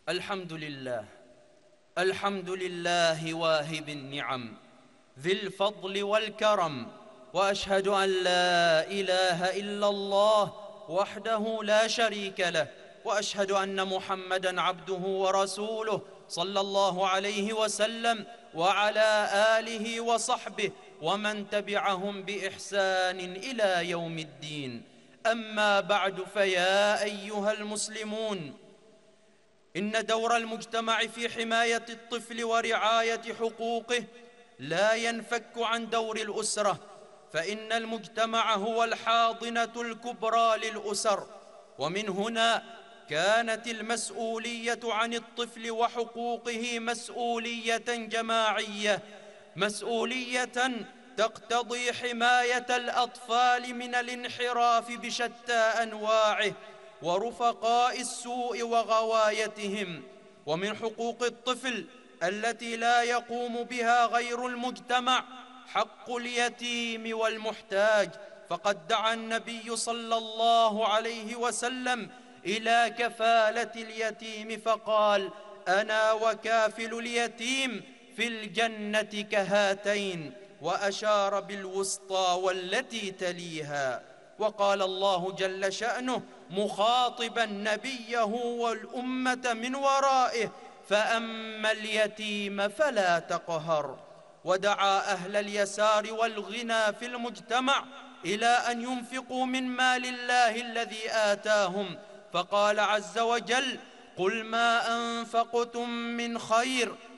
الحمد لله. الحمد لله واهب النعم ذي الفضل والكرم، وأشهد أن لا إله إلا الله وحده لا شريك له، وأشهد أن محمدًا عبده ورسوله صلى الله عليه وسلم وعلى آله وصحبه ومن تبعهم بإحسان إلى يوم الدين. أما بعد، فيا أيها المسلمون، إن دور المجتمع في حماية الطفل ورعاية حقوقه لا ينفك عن دور الأسرة، فإن المجتمع هو الحاضنة الكبرى للأسر. ومن هنا كانت المسؤولية عن الطفل وحقوقه مسؤولية جماعية، مسؤولية تقتضي حماية الأطفال من الانحراف بشتى أنواعه ورفقاء السوء وغوايتهم. ومن حقوق الطفل التي لا يقوم بها غير المجتمع حق اليتيم والمحتاج، فقد دعا النبي صلى الله عليه وسلم إلى كفالة اليتيم فقال: أنا وكافل اليتيم في الجنة كهاتين، وأشار بالوسطى والتي تليها. وقال الله جل شأنه مخاطبا نبيه والأمة من ورائه: فأما اليتيم فلا تقهر. ودعا أهل اليسار والغنى في المجتمع إلى أن ينفقوا من مال الله الذي آتاهم، فقال عز وجل: قل ما أنفقتم من خير